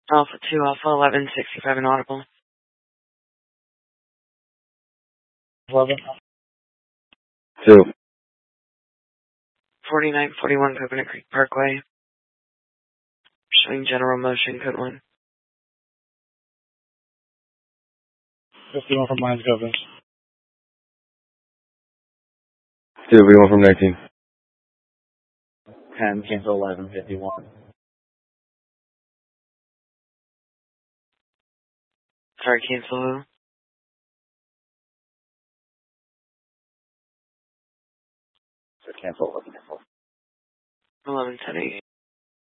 Alpha 2, Alpha 11, 65 inaudible. 11. 2. 4941 Coconut Creek Parkway. Showing general motion, code 1. 51 from Mines Governors. 2, V1 from 19. 10, cancel 11, 51. Sorry, cancel who? So cancel 11, cancel. 11, 10, 8.